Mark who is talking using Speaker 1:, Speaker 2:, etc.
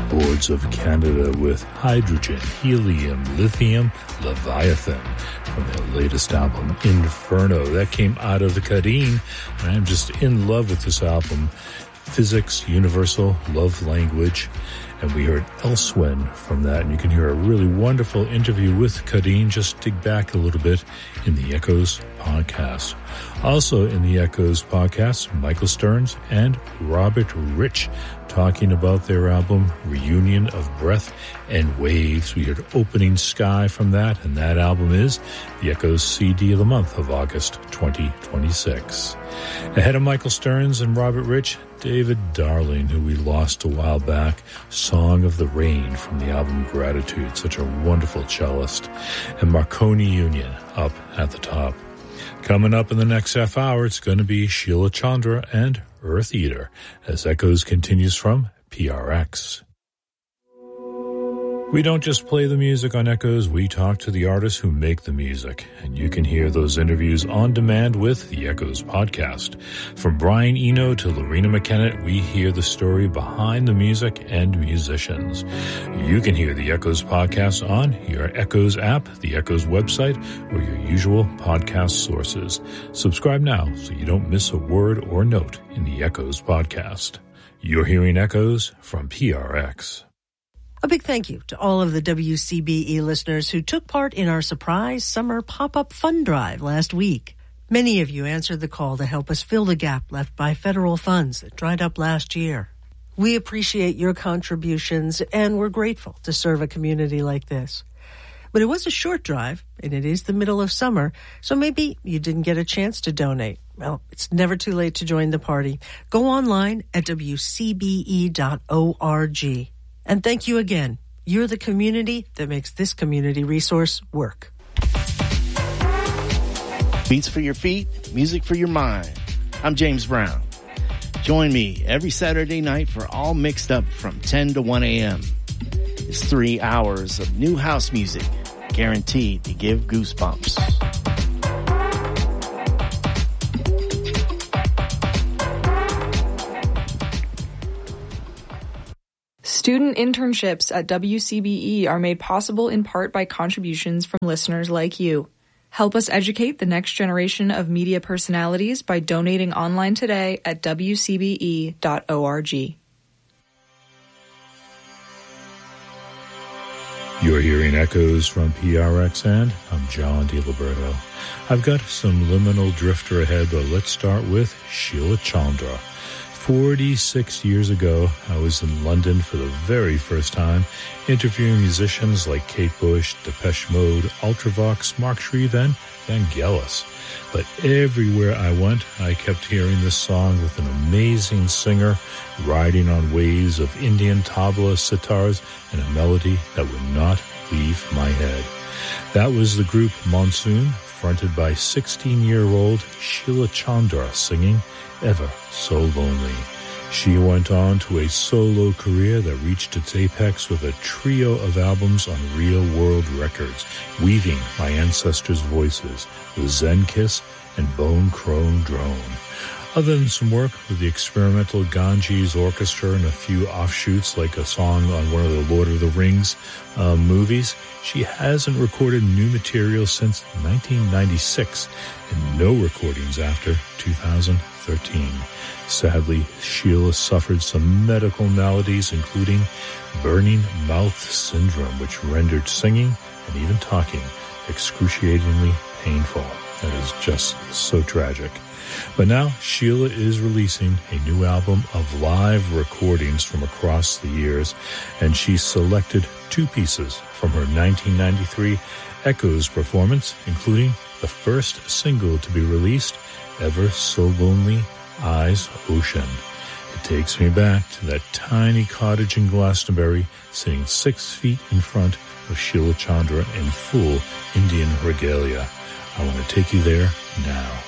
Speaker 1: Boards of Canada with Hydrogen, Helium, Lithium, Leviathan from their latest album, Inferno. That came out of Kadeen, and I'm just in love with this album. Physics, Universal, Love Language, and we heard Elsewhen from that, and you can hear a really wonderful interview with Kadeen. Just dig back a little bit in the Echoes podcast. Also in the Echoes podcast, Michael Stearns and Robert Rich talking about their album Reunion of Breath and Waves. We heard Opening Sky from that, and that album is the Echoes CD of the month of August 2026. Ahead of Michael Stearns and Robert Rich, David Darling, who we lost a while back, Song of the Rain from the album Gratitude, such a wonderful cellist, and Marconi Union up at the top. Coming up in the next half hour, it's going to be Sheila Chandra and Earth Eater, as Echoes continues from PRX. We don't just play the music on Echoes, we talk to the artists who make the music, and you can hear those interviews on demand with the Echoes podcast. From Brian Eno to Lorena McKenna, we hear the story behind the music and musicians. You can hear the Echoes podcast on your Echoes app, the Echoes website, or your usual podcast sources. Subscribe now so you don't miss a word or note in the Echoes podcast. You're hearing Echoes from PRX.
Speaker 2: A big thank you to all of the WCBE listeners who took part in our surprise summer pop-up fund drive last week. Many of you answered the call to help us fill the gap left by federal funds that dried up last year. We appreciate your contributions, and we're grateful to serve a community like this. But it was a short drive, and it is the middle of summer, so maybe you didn't get a chance to donate. Well, it's never too late to join the party. Go online at wcbe.org. And thank you again. You're the community that makes this community resource work.
Speaker 3: Beats for your feet, music for your mind. I'm James Brown. Join me every Saturday night for All Mixed Up from 10 to 1 a.m. It's 3 hours of new house music, guaranteed to give goosebumps.
Speaker 4: Student internships at WCBE are made possible in part by contributions from listeners like you. Help us educate the next generation of media personalities by donating online today at wcbe.org.
Speaker 1: You're hearing Echoes from PRX, and I'm John DiLiberto. I've got some liminal drifter ahead, but let's start with Sheila Chandra. 46 years ago, I was in London for the very first time, interviewing musicians like Kate Bush, Depeche Mode, Ultravox, Mark Shreve, and Vangelis. But everywhere I went, I kept hearing this song with an amazing singer riding on waves of Indian tabla sitars and a melody that would not leave my head. That was the group Monsoon, fronted by 16-year-old Sheila Chandra, singing Ever So Lonely. She went on to a solo career that reached its apex with a trio of albums on Real World Records, weaving my ancestors' voices with Zen Kiss and Bone Crone Drone. Other than some work with the experimental Ganges Orchestra and a few offshoots like a song on one of the Lord of the Rings movies, she hasn't recorded new material since 1996 and no recordings after 2013. Sadly, Sheila suffered some medical maladies, including burning mouth syndrome, which rendered singing and even talking excruciatingly painful. That is just so tragic. But now Sheila is releasing a new album of live recordings from across the years, and she selected 2 pieces from her 1993 Echoes performance, including the first single to be released, Ever So Lonely, Eyes Ocean. It takes me back to that tiny cottage in Glastonbury, sitting 6 feet in front of Sheila Chandra in full Indian regalia. I want to take you there now.